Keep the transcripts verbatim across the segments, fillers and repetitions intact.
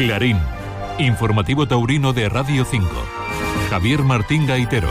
Clarín, informativo taurino de Radio cinco. Javier Martín Gaitero.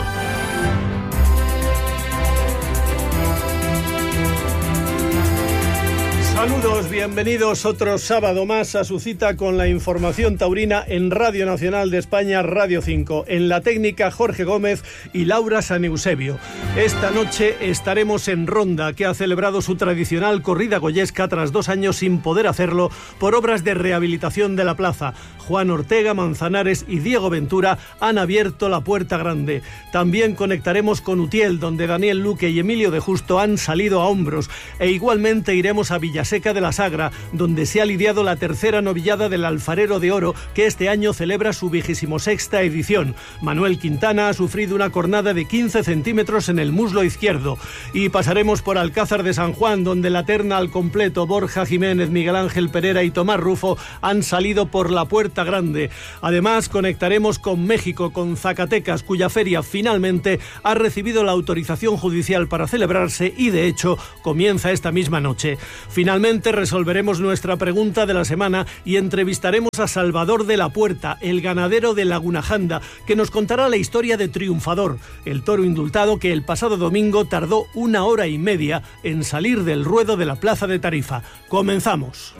Saludos, bienvenidos otro sábado más a su cita con la información taurina en Radio Nacional de España, Radio cinco. En la técnica, Jorge Gómez y Laura San Eusebio. Esta noche estaremos en Ronda, que ha celebrado su tradicional corrida goyesca tras dos años sin poder hacerlo por obras de rehabilitación de la plaza. Juan Ortega, Manzanares y Diego Ventura han abierto la puerta grande. También conectaremos con Utiel, donde Daniel Luque y Emilio de Justo han salido a hombros. E igualmente iremos a Villaseca de la Sagra, donde se ha lidiado la tercera novillada del Alfarero de Oro, que este año celebra su vigésimo sexta edición. Manuel Quintana ha sufrido una cornada de quince centímetros en el muslo izquierdo. Y pasaremos por Alcázar de San Juan, donde la terna al completo Borja Jiménez, Miguel Ángel Pereira y Tomás Rufo han salido por la puerta grande. Además, conectaremos con México, con Zacatecas, cuya feria finalmente ha recibido la autorización judicial para celebrarse y, de hecho, comienza esta misma noche. Finalmente, resolveremos nuestra pregunta de la semana y entrevistaremos a Salvador de la Puerta, el ganadero de Laguna Janda, que nos contará la historia de Triunfador, el toro indultado que el pasado domingo tardó una hora y media en salir del ruedo de la plaza de Tarifa. Comenzamos.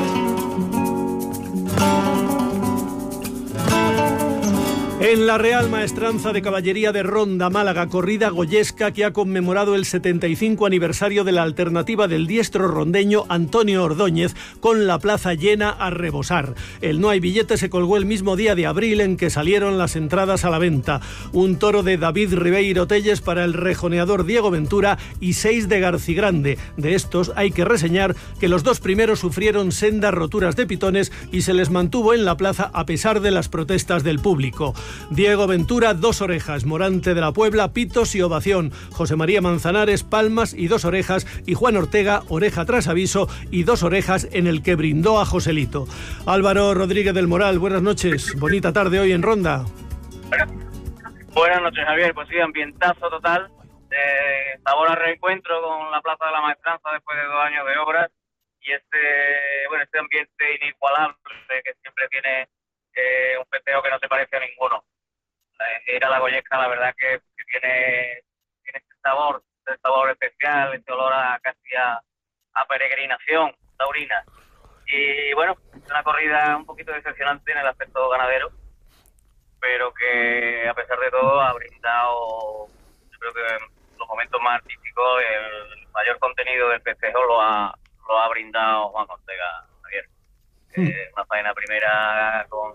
En la Real Maestranza de Caballería de Ronda, Málaga, corrida goyesca que ha conmemorado el setenta y cinco aniversario de la alternativa del diestro rondeño Antonio Ordóñez, con la plaza llena a rebosar. El No hay billete se colgó el mismo día de abril en que salieron las entradas a la venta. Un toro de David Ribeiro Telles para el rejoneador Diego Ventura y seis de Garcigrande. De estos hay que reseñar que los dos primeros sufrieron sendas roturas de pitones y se les mantuvo en la plaza a pesar de las protestas del público. Diego Ventura, dos orejas, Morante de la Puebla, pitos y ovación, José María Manzanares, palmas y dos orejas, y Juan Ortega, oreja tras aviso y dos orejas en el que brindó a Joselito. Álvaro Rodríguez del Moral, buenas noches, bonita tarde hoy en Ronda. Buenas noches, Javier, pues sí, ambientazo total, eh, sabor a reencuentro con la Plaza de la Maestranza después de dos años de obras, y este, bueno, este ambiente inigualable que siempre tiene Eh, un festejo que no se parece a ninguno. Eh, ir a la goyesca, la verdad que, que tiene, tiene este sabor, este sabor especial, este olor a casi a, a peregrinación taurina. Y bueno, es una corrida un poquito decepcionante en el aspecto ganadero, pero que a pesar de todo ha brindado, yo creo que en los momentos más artísticos, el mayor contenido del festejo lo ha, lo ha brindado Juan Ortega. Eh, una faena primera con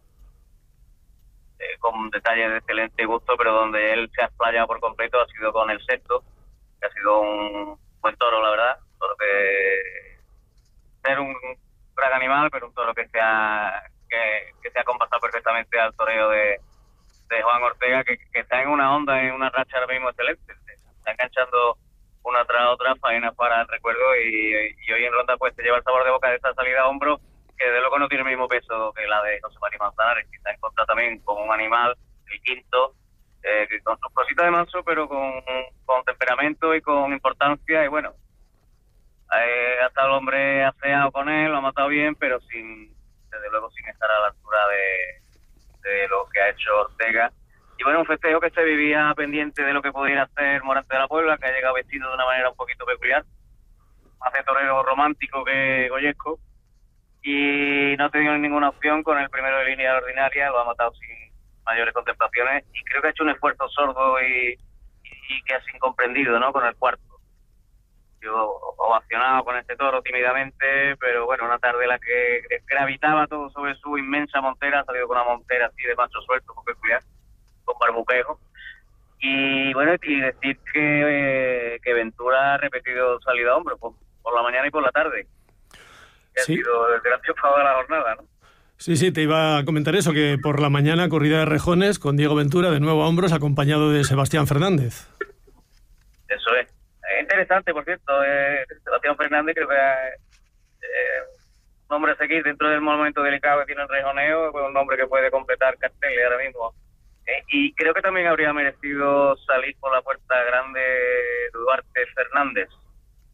eh, con detalles de excelente gusto, pero donde él se ha explayado por completo ha sido con el sexto, que ha sido un buen toro, la verdad, un toro que ser un gran animal, pero un toro que se ha que, que se ha compasado perfectamente al toreo de, de Juan Ortega, que, que está en una onda, en una racha ahora mismo excelente, está enganchando una tras otra faenas para el recuerdo, y, y hoy en Ronda pues te lleva el sabor de boca de esta salida a hombro, que de luego no tiene el mismo peso que la de José María Manzanares, que está en contra también con un animal, el quinto, eh, que con sus cositas de manso, pero con, con temperamento y con importancia, y bueno, eh, hasta el hombre aseado con él, lo ha matado bien, pero sin, desde luego sin estar a la altura de, de lo que ha hecho Ortega. Y bueno, un festejo que se vivía pendiente de lo que pudiera hacer Morante de la Puebla, que ha llegado vestido de una manera un poquito peculiar, más de torero romántico que goyesco, y no ha tenido ninguna opción con el primero de línea ordinaria, lo ha matado sin mayores contemplaciones, y creo que ha hecho un esfuerzo sordo y, y casi incomprendido, ¿no?, con el cuarto. Yo ovacionado con este toro tímidamente, pero bueno, una tarde en la que gravitaba todo sobre su inmensa montera, ha salido con una montera así de macho suelto, muy peculiar, con barbuquejo. Y bueno, y decir que, eh, que Ventura ha repetido salida a hombro por, por la mañana y por la tarde. Que sí. Ha sido el gran triunfador de la jornada, ¿no? Sí, sí, te iba a comentar eso, que por la mañana corrida de rejones con Diego Ventura de nuevo a hombros, acompañado de Sebastián Fernández. Eso es. Es interesante, por cierto, eh, Sebastián Fernández creo que es eh, un hombre a seguir dentro del momento delicado que tiene el rejoneo, un hombre que puede completar carteles ahora mismo. Eh, y creo que también habría merecido salir por la puerta grande Duarte Fernández.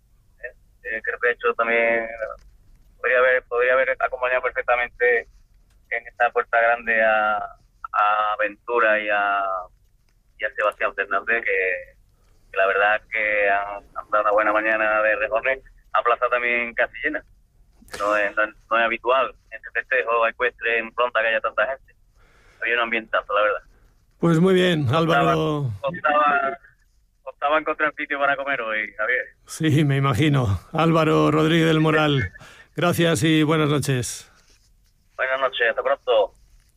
Eh, eh, creo que ha hecho también... Podría haber, podría haber acompañado perfectamente en esta puerta grande a, a Ventura y a, y a Sebastián Fernández, que, que la verdad que han, han dado una buena mañana de rejones. A plaza también casi llena. No es, no, es, no es habitual en este festejo ecuestre en Fronta que haya tanta gente. Había un ambientazo, la verdad. Pues muy bien, Álvaro. Costaba, costaba encontrar sitio para comer hoy, Javier. Sí, me imagino. Álvaro Rodríguez del Moral, gracias y buenas noches. Buenas noches, hasta pronto.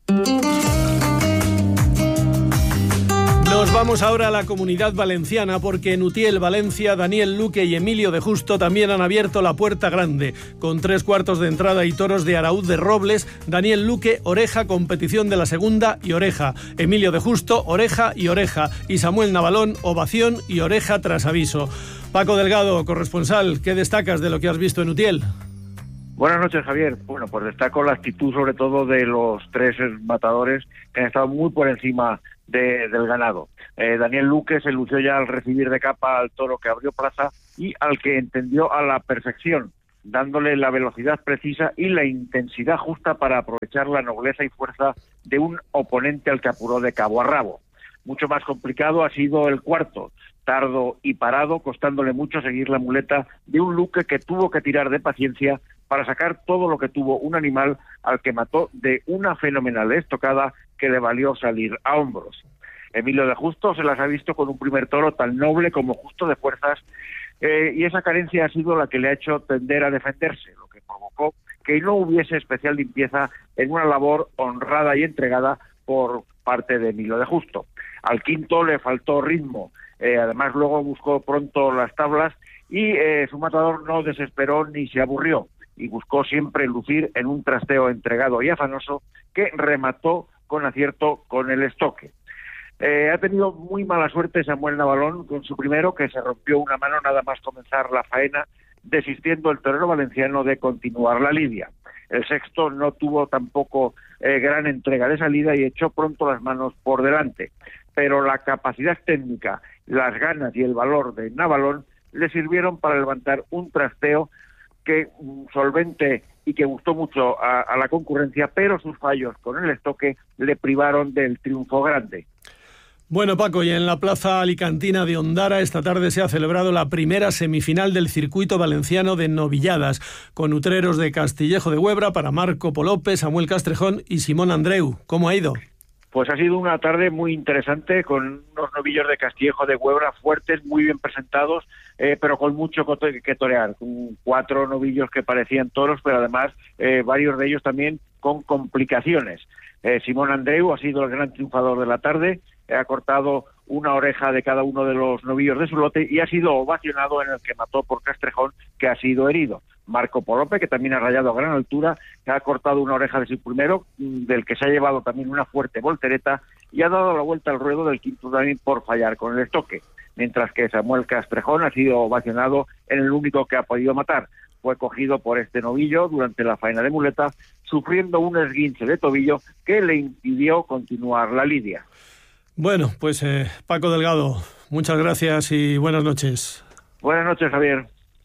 Nos vamos ahora a la Comunidad Valenciana porque en Utiel, Valencia, Daniel Luque y Emilio de Justo también han abierto la puerta grande. Con tres cuartos de entrada y toros de Araúz de Robles, Daniel Luque, oreja, competición de la segunda y oreja. Emilio de Justo, oreja y oreja. Y Samuel Navalón, ovación y oreja tras aviso. Paco Delgado, corresponsal, ¿qué destacas de lo que has visto en Utiel? Buenas noches, Javier. Bueno, pues destaco la actitud sobre todo de los tres matadores que han estado muy por encima de, del ganado. Eh, Daniel Luque se lució ya al recibir de capa al toro que abrió plaza y al que entendió a la perfección, dándole la velocidad precisa y la intensidad justa para aprovechar la nobleza y fuerza de un oponente al que apuró de cabo a rabo. Mucho más complicado ha sido el cuarto, tardo y parado, costándole mucho seguir la muleta de un Luque que tuvo que tirar de paciencia para sacar todo lo que tuvo un animal al que mató de una fenomenal estocada que le valió salir a hombros. Emilio de Justo se las ha visto con un primer toro tan noble como justo de fuerzas, eh, y esa carencia ha sido la que le ha hecho tender a defenderse, lo que provocó que no hubiese especial limpieza en una labor honrada y entregada por parte de Emilio de Justo. Al quinto le faltó ritmo, eh, además luego buscó pronto las tablas y eh, su matador no desesperó ni se aburrió y buscó siempre lucir en un trasteo entregado y afanoso que remató con acierto con el estoque. Eh, ha tenido muy mala suerte Samuel Navalón con su primero, que se rompió una mano nada más comenzar la faena, desistiendo el torero valenciano de continuar la lidia. El sexto no tuvo tampoco eh, gran entrega de salida y echó pronto las manos por delante, pero la capacidad técnica, las ganas y el valor de Navalón le sirvieron para levantar un trasteo que solvente y que gustó mucho a, a la concurrencia, pero sus fallos con el estoque le privaron del triunfo grande. Bueno, Paco, y en la plaza alicantina de Ondara esta tarde se ha celebrado la primera semifinal del circuito valenciano de novilladas, con utreros de Castillejo de Huebra para Marco Polópez, Samuel Castrejón y Simón Andreu. ¿Cómo ha ido? Pues ha sido una tarde muy interesante, con unos novillos de Castillejo de Huebra fuertes, muy bien presentados, eh, pero con mucho que torear, con cuatro novillos que parecían toros, pero además eh, varios de ellos también con complicaciones. Eh, Simón Andreu ha sido el gran triunfador de la tarde, eh, ha cortado una oreja de cada uno de los novillos de su lote y ha sido ovacionado en el que mató por Castrejón, que ha sido herido. Marco Polópez, que también ha rayado a gran altura, que ha cortado una oreja de su primero, del que se ha llevado también una fuerte voltereta, y ha dado la vuelta al ruedo del quinto también por fallar con el estoque, mientras que Samuel Castrejón ha sido ovacionado en el único que ha podido matar. Fue cogido por este novillo durante la faena de muleta, sufriendo un esguince de tobillo que le impidió continuar la lidia. Bueno, pues eh, Paco Delgado, muchas gracias y buenas noches. Buenas noches, Javier.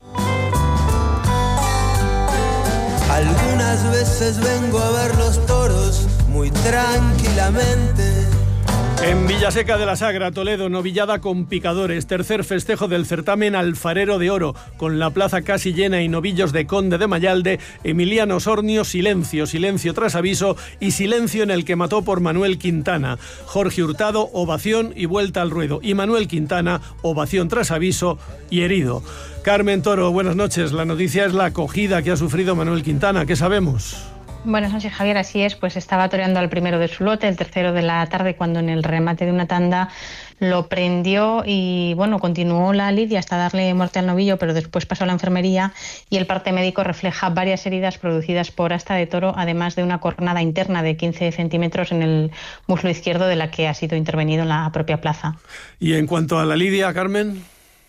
Algunas veces vengo a ver los toros muy tranquilamente. En Villaseca de la Sagra, Toledo, novillada con picadores, tercer festejo del certamen Alfarero de Oro, con la plaza casi llena y novillos de Conde de Mayalde, Emiliano Sornio, silencio, silencio tras aviso y silencio en el que mató por Manuel Quintana. Jorge Hurtado, ovación y vuelta al ruedo, y Manuel Quintana, ovación tras aviso y herido. Carmen Toro, buenas noches. La noticia es la acogida que ha sufrido Manuel Quintana. ¿Qué sabemos? Buenas noches, Javier. Así es, pues estaba toreando al primero de su lote, el tercero de la tarde, cuando en el remate de una tanda lo prendió y, bueno, continuó la lidia hasta darle muerte al novillo, pero después pasó a la enfermería y el parte médico refleja varias heridas producidas por asta de toro, además de una cornada interna de quince centímetros en el muslo izquierdo, de la que ha sido intervenido en la propia plaza. Y en cuanto a la lidia, Carmen...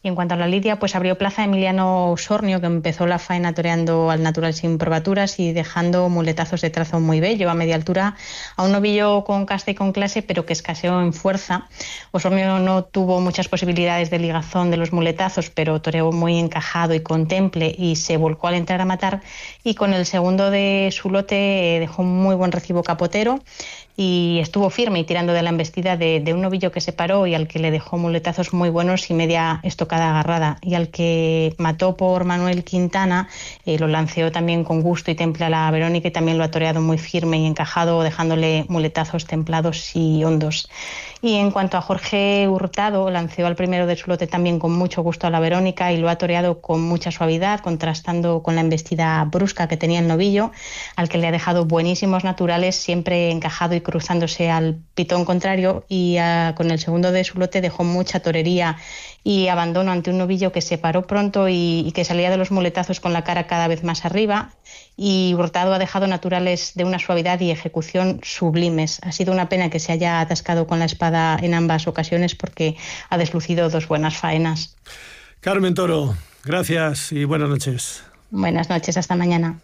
Y en cuanto a la lidia, pues abrió plaza Emiliano Osornio, que empezó la faena toreando al natural sin probaturas y dejando muletazos de trazo muy bello a media altura a un novillo con casta y con clase, pero que escaseó en fuerza. Osornio no tuvo muchas posibilidades de ligazón de los muletazos, pero toreó muy encajado y con temple y se volcó al entrar a matar, y con el segundo de su lote dejó un muy buen recibo capotero y estuvo firme y tirando de la embestida de, de un novillo que se paró y al que le dejó muletazos muy buenos y media estocada agarrada, y al que mató por Manuel Quintana eh, lo lanceó también con gusto y temple a la Verónica, y también lo ha toreado muy firme y encajado, dejándole muletazos templados y hondos. Y en cuanto a Jorge Hurtado, lanceó al primero de su lote también con mucho gusto a la Verónica y lo ha toreado con mucha suavidad, contrastando con la embestida brusca que tenía el novillo, al que le ha dejado buenísimos naturales, siempre encajado y cruzándose al pitón contrario, y uh, con el segundo de su lote dejó mucha torería y abandono ante un novillo que se paró pronto y, y que salía de los muletazos con la cara cada vez más arriba. Y Hurtado ha dejado naturales de una suavidad y ejecución sublimes. Ha sido una pena que se haya atascado con la espada en ambas ocasiones, porque ha deslucido dos buenas faenas. Carmen Toro, gracias y buenas noches. Buenas noches, hasta mañana.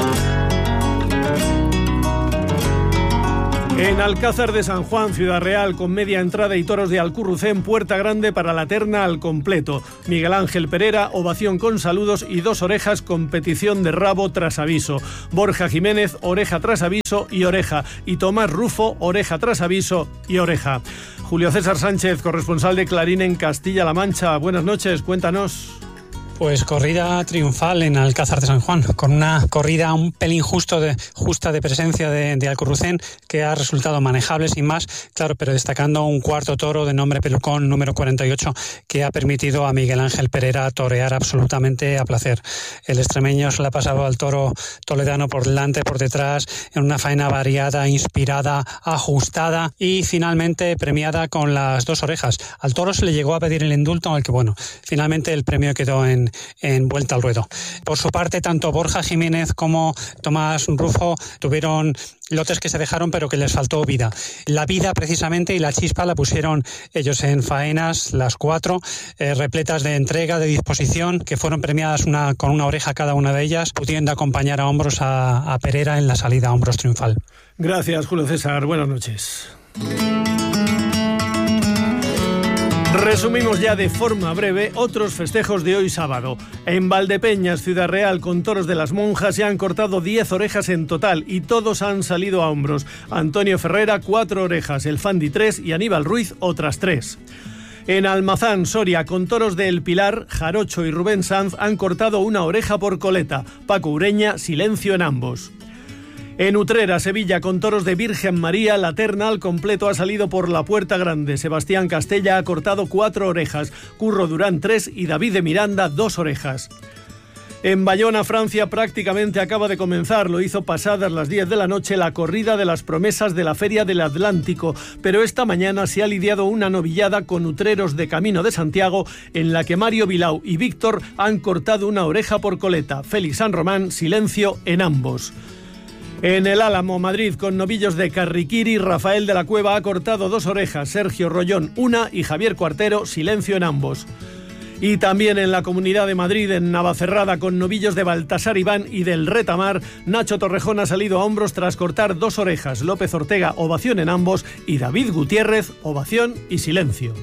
En Alcázar de San Juan, Ciudad Real, con media entrada y toros de Alcurrucén, puerta grande para la terna al completo. Miguel Ángel Pereira, ovación con saludos y dos orejas, competición de rabo tras aviso. Borja Jiménez, oreja tras aviso y oreja. Y Tomás Rufo, oreja tras aviso y oreja. Julio César Sánchez, corresponsal de Clarín en Castilla-La Mancha. Buenas noches, cuéntanos. Pues corrida triunfal en Alcázar de San Juan, con una corrida un pelín justo de, justa de presencia de, de Alcurrucén, que ha resultado manejable sin más, claro, pero destacando un cuarto toro de nombre Pelucón, número cuarenta y ocho, que ha permitido a Miguel Ángel Pereira torear absolutamente a placer. El extremeño se le ha pasado al toro toledano por delante, por detrás, en una faena variada, inspirada, ajustada y finalmente premiada con las dos orejas. Al toro se le llegó a pedir el indulto, al que bueno, finalmente el premio quedó en en vuelta al ruedo. Por su parte, tanto Borja Jiménez como Tomás Rufo tuvieron lotes que se dejaron, pero que les faltó vida. La vida precisamente y la chispa la pusieron ellos en faenas, las cuatro, eh, repletas de entrega, de disposición, que fueron premiadas una, con una oreja cada una de ellas, pudiendo acompañar a hombros a, a Pereira en la salida a hombros triunfal. Gracias, Julio César. Buenas noches. Resumimos ya de forma breve otros festejos de hoy sábado. En Valdepeñas, Ciudad Real, con toros de las monjas, se han cortado diez orejas en total y todos han salido a hombros. Antonio Ferrera, cuatro orejas, el Fandi tres y Aníbal Ruiz, otras tres. En Almazán, Soria, con toros de El Pilar, Jarocho y Rubén Sanz han cortado una oreja por coleta. Paco Ureña, silencio en ambos. En Utrera, Sevilla, con toros de Virgen María, la terna al completo ha salido por la puerta grande. Sebastián Castella ha cortado cuatro orejas, Curro Durán tres y David de Miranda dos orejas. En Bayona, Francia, prácticamente acaba de comenzar. Lo hizo pasadas las diez de la noche la corrida de las promesas de la Feria del Atlántico, pero esta mañana se ha lidiado una novillada con utreros de Camino de Santiago, en la que Mario Vilau y Víctor han cortado una oreja por coleta. Félix San Román, silencio en ambos. En el Álamo, Madrid, con novillos de Carriquiri, Rafael de la Cueva ha cortado dos orejas, Sergio Rollón una y Javier Cuartero, silencio en ambos. Y también en la Comunidad de Madrid, en Navacerrada, con novillos de Baltasar Iván y del Retamar, Nacho Torrejón ha salido a hombros tras cortar dos orejas, López Ortega, ovación en ambos, y David Gutiérrez, ovación y silencio.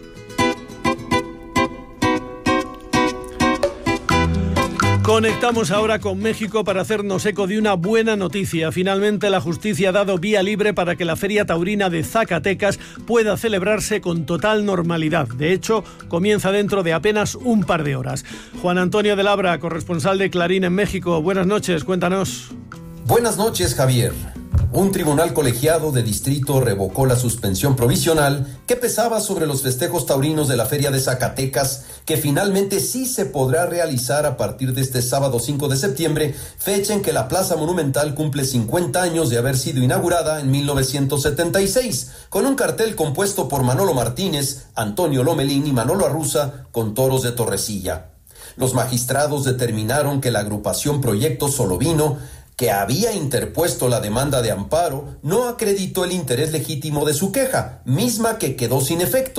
Conectamos ahora con México para hacernos eco de una buena noticia. Finalmente la justicia ha dado vía libre para que la Feria Taurina de Zacatecas pueda celebrarse con total normalidad. De hecho, comienza dentro de apenas un par de horas. Juan Antonio de Labra, corresponsal de Clarín en México. Buenas noches, cuéntanos. Buenas noches, Javier. Un tribunal colegiado de distrito revocó la suspensión provisional que pesaba sobre los festejos taurinos de la Feria de Zacatecas, que finalmente sí se podrá realizar a partir de este sábado cinco de septiembre, fecha en que la Plaza Monumental cumple cincuenta años de haber sido inaugurada en mil novecientos setenta y seis, con un cartel compuesto por Manolo Martínez, Antonio Lomelín y Manolo Arruza, con toros de Torrecilla. Los magistrados determinaron que la agrupación Proyecto Solovino, que había interpuesto la demanda de amparo, no acreditó el interés legítimo de su queja, misma que quedó sin efecto.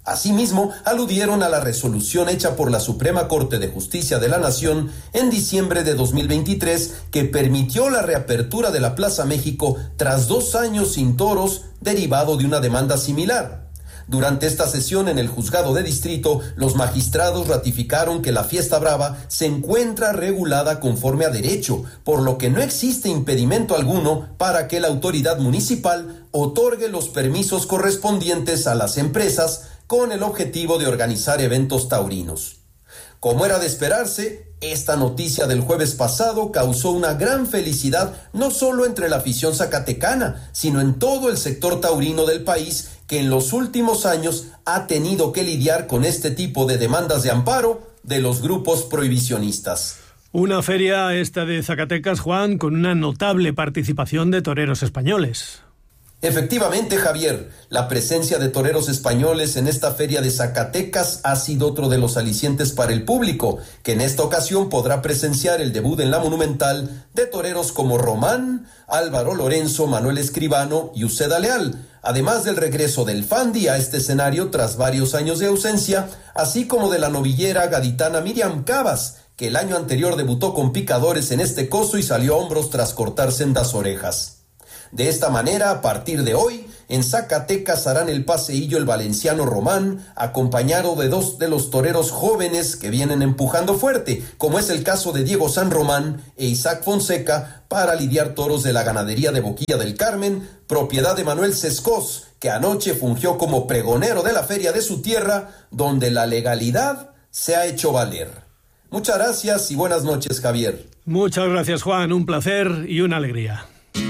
Asimismo, aludieron a la resolución hecha por la Suprema Corte de Justicia de la Nación en diciembre de dos mil veintitrés que permitió la reapertura de la Plaza México tras dos años sin toros derivado de una demanda similar. Durante esta sesión en el Juzgado de Distrito, los magistrados ratificaron que la fiesta brava se encuentra regulada conforme a derecho, por lo que no existe impedimento alguno para que la autoridad municipal otorgue los permisos correspondientes a las empresas con el objetivo de organizar eventos taurinos. Como era de esperarse, esta noticia del jueves pasado causó una gran felicidad no solo entre la afición zacatecana, sino en todo el sector taurino del país, que en los últimos años ha tenido que lidiar con este tipo de demandas de amparo de los grupos prohibicionistas. Una feria esta de Zacatecas, Juan, con una notable participación de toreros españoles. Efectivamente, Javier, la presencia de toreros españoles en esta feria de Zacatecas ha sido otro de los alicientes para el público, que en esta ocasión podrá presenciar el debut en la Monumental de toreros como Román, Álvaro Lorenzo, Manuel Escribano y Uceda Leal, además del regreso del Fandi a este escenario tras varios años de ausencia, así como de la novillera gaditana Miriam Cabas, que el año anterior debutó con picadores en este coso y salió a hombros tras cortar sendas orejas. De esta manera, a partir de hoy, en Zacatecas harán el paseillo el valenciano Román, acompañado de dos de los toreros jóvenes que vienen empujando fuerte, como es el caso de Diego San Román e Isaac Fonseca, para lidiar toros de la ganadería de Boquilla del Carmen, propiedad de Manuel Sescós, que anoche fungió como pregonero de la feria de su tierra, donde la legalidad se ha hecho valer. Muchas gracias y buenas noches, Javier. Muchas gracias, Juan. Un placer y una alegría.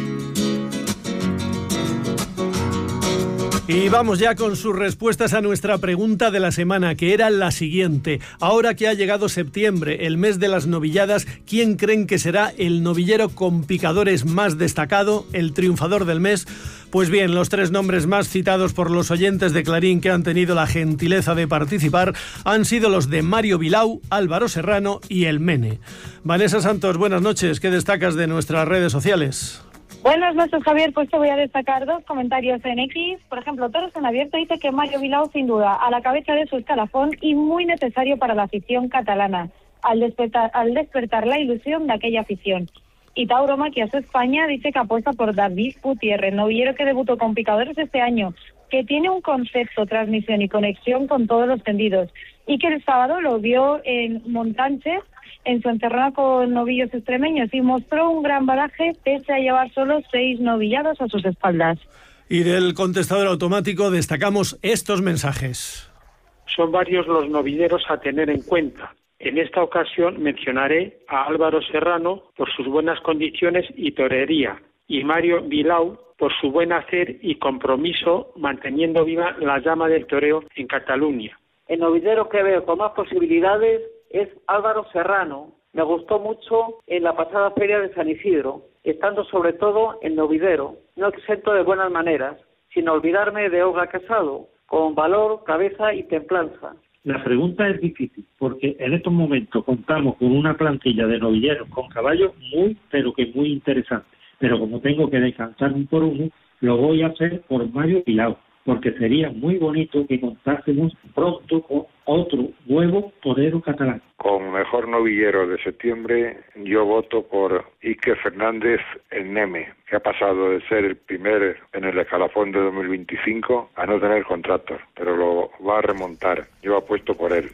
Y vamos ya con sus respuestas a nuestra pregunta de la semana, que era la siguiente. Ahora que ha llegado septiembre, el mes de las novilladas, ¿quién creen que será el novillero con picadores más destacado, el triunfador del mes? Pues bien, los tres nombres más citados por los oyentes de Clarín que han tenido la gentileza de participar han sido los de Mario Vilau, Álvaro Serrano y El Mene. Vanessa Santos, buenas noches. ¿Qué destacas de nuestras redes sociales? Buenas noches, Javier. Pues te voy a destacar dos comentarios en X. Por ejemplo, Toros en Abierto dice que Mario Vilau, sin duda, a la cabeza de su escalafón y muy necesario para la afición catalana, al despertar, al despertar la ilusión de aquella afición. Y Tauro Maquiaso España dice que apuesta por David Gutiérrez, novillero que debutó con picadores este año, que tiene un concepto, transmisión y conexión con todos los tendidos, y que el sábado lo vio en Montánchez, en su encerrona con novillos extremeños, y mostró un gran bagaje pese a llevar solo seis novillados a sus espaldas. Y del contestador automático destacamos estos mensajes. Son varios los novilleros a tener en cuenta. En esta ocasión mencionaré a Álvaro Serrano por sus buenas condiciones y torería, y Mario Vilau por su buen hacer y compromiso manteniendo viva la llama del toreo en Cataluña. El novillero que veo con más posibilidades es Álvaro Serrano. Me gustó mucho en la pasada feria de San Isidro, estando sobre todo en novillero, no exento de buenas maneras, sin olvidarme de Olga Casado, con valor, cabeza y templanza. La pregunta es difícil, porque en estos momentos contamos con una plantilla de novilleros con caballos muy, pero que muy interesante. Pero como tengo que descansar un por uno, lo voy a hacer por Mario Vilau, porque sería muy bonito que contásemos pronto con otro nuevo torero catalán. Como mejor novillero de septiembre, yo voto por Ike Fernández en Neme, que ha pasado de ser el primer en el escalafón de dos mil veinticinco a no tener contratos, pero lo va a remontar. Yo apuesto por él.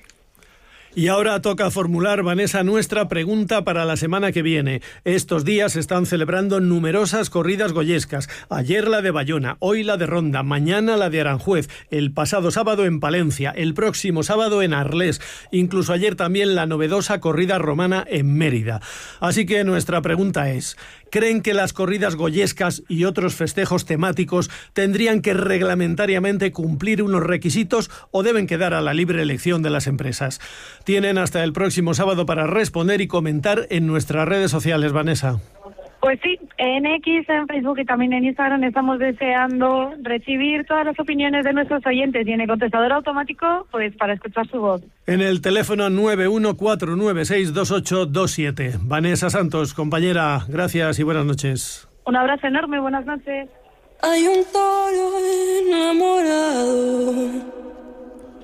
Y ahora toca formular, Vanessa, nuestra pregunta para la semana que viene. Estos días se están celebrando numerosas corridas goyescas. Ayer la de Bayona, hoy la de Ronda, mañana la de Aranjuez, el pasado sábado en Palencia, el próximo sábado en Arles, incluso ayer también la novedosa corrida romana en Mérida. Así que nuestra pregunta es, ¿creen que las corridas goyescas y otros festejos temáticos tendrían que reglamentariamente cumplir unos requisitos o deben quedar a la libre elección de las empresas? Tienen hasta el próximo sábado para responder y comentar en nuestras redes sociales, Vanessa. Pues sí, en X, en Facebook y también en Instagram estamos deseando recibir todas las opiniones de nuestros oyentes y en el contestador automático, pues para escuchar su voz. En el teléfono nueve uno cuatro nueve seis dos ocho dos siete. Vanessa Santos, compañera, gracias y buenas noches. Un abrazo enorme, buenas noches. Hay un toro enamorado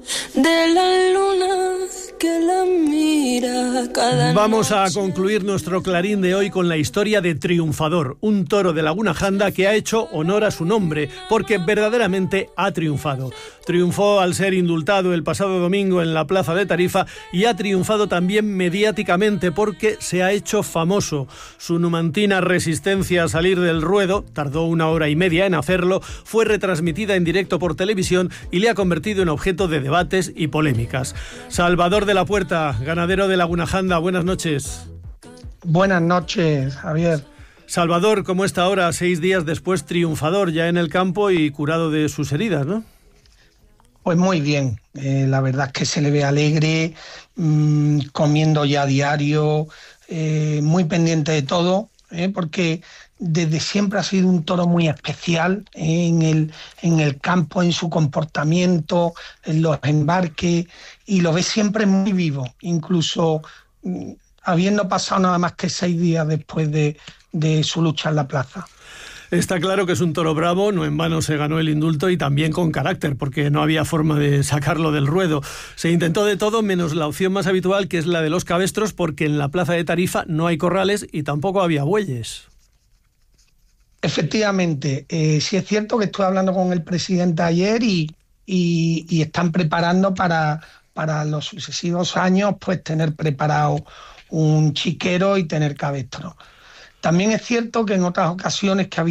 de la luna que la mira cada Vamos a concluir nuestro clarín de hoy con la historia de Triunfador, un toro de Laguna Janda que ha hecho honor a su nombre, porque verdaderamente ha triunfado. Triunfó al ser indultado el pasado domingo en la plaza de Tarifa y ha triunfado también mediáticamente porque se ha hecho famoso. Su numantina resistencia a salir del ruedo, tardó una hora y media en hacerlo, fue retransmitida en directo por televisión y le ha convertido en objeto de debates y polémicas. Salvador de la Puerta, ganadero de Laguna Janda, buenas noches. Buenas noches, Javier. Salvador, ¿cómo está ahora, seis días después, triunfador ya en el campo y curado de sus heridas, no? Pues muy bien, eh, la verdad es que se le ve alegre, mmm, comiendo ya a diario, eh, muy pendiente de todo, eh, porque desde siempre ha sido un toro muy especial eh, en el, en el campo, en su comportamiento, en los embarques, y lo ves siempre muy vivo, incluso mmm, habiendo pasado nada más que seis días después de, de su lucha en la plaza. Está claro que es un toro bravo, no en vano se ganó el indulto y también con carácter, porque no había forma de sacarlo del ruedo. Se intentó de todo menos la opción más habitual, que es la de los cabestros, porque en la plaza de Tarifa no hay corrales y tampoco había bueyes. Efectivamente, eh, sí es cierto que estuve hablando con el presidente ayer y, y, y están preparando para, para los sucesivos años pues tener preparado un chiquero y tener cabestro. También es cierto que en otras ocasiones que ha habido